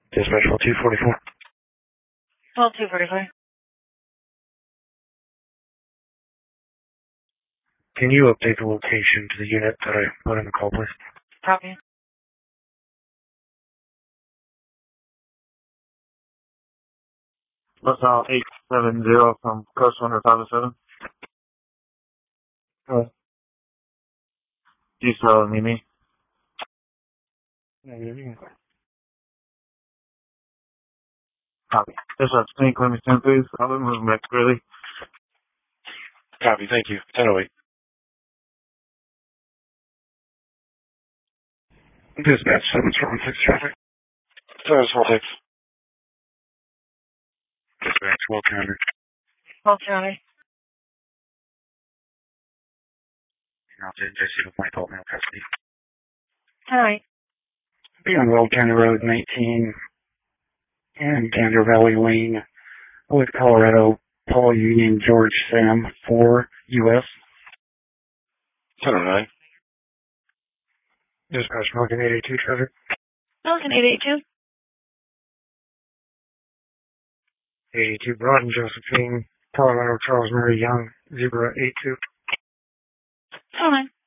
Dispatch 1244. 12244. Can you update the location to the unit that I put in the call, please? Copy. LaSalle 870 from Coast 10507. Hello. Do you still need me? Copy. Dispatch, can you call me 10, please? I'll be moving back early. Copy, thank you. 1008. Dispatch 776 traffic. 776. Dispatch, Will County. Will County. Now, JC with my adult male custody. Alright. Be on Will County Road 19 and Gander Valley Lane with Colorado, Paul Union, George Sam 4 US. 1009. Dispatch, Morgan 882 traffic. Pelican 882. 82 Broad and Josephine, Colorado, Charles Murray Young, Zebra 82. Alright.